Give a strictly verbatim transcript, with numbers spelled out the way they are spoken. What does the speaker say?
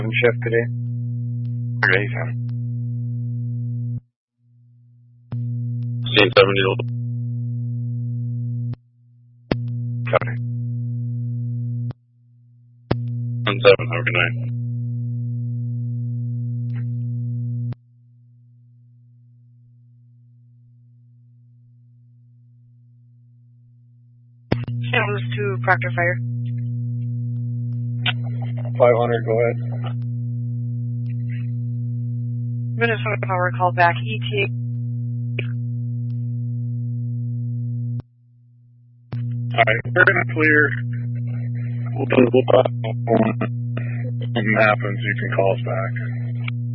shift today. Okay, Sam. Scene seven, you'll... Copy. One seven, have a good night. Channels to Proctor Fire. five hundred, go ahead. Minnesota Power call back. E T A. Alright, we're gonna clear. We'll, we'll talk. When something happens, you can call us back.